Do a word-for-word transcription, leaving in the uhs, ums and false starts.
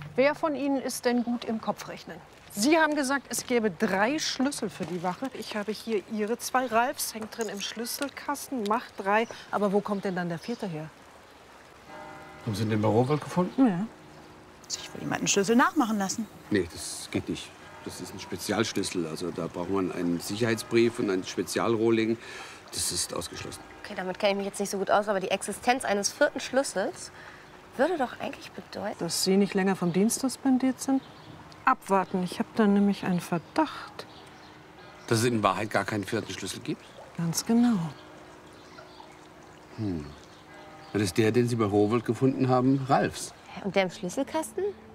Wer von Ihnen ist denn gut im Kopfrechnen? Sie haben gesagt, es gäbe drei Schlüssel für die Wache. Ich habe hier Ihre zwei. Ralfs hängt drin im Schlüsselkasten, macht drei. Aber wo kommt denn dann der vierte her? Haben Sie den bei Rowold gefunden? Ja. Ich will ihm einen Schlüssel nachmachen lassen. Nee, das geht nicht. Das ist ein Spezialschlüssel. Also da braucht man einen Sicherheitsbrief und ein Spezialrohling. Das ist ausgeschlossen. Okay, damit kenne ich mich jetzt nicht so gut aus, aber die Existenz eines vierten Schlüssels würde doch eigentlich bedeuten... Dass Sie nicht länger vom Dienst suspendiert sind? Abwarten, ich habe da nämlich einen Verdacht. Dass es in Wahrheit gar keinen vierten Schlüssel gibt? Ganz genau. Hm. Das ist der, den Sie bei Rowold gefunden haben, Ralfs. Und der im Schlüsselkasten?